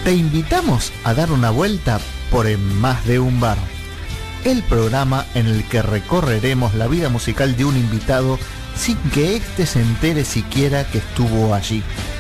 Te invitamos a dar una vuelta por En Más de un Bar, el programa en el que recorreremos la vida musical de un invitado sin que éste se entere siquiera que estuvo allí.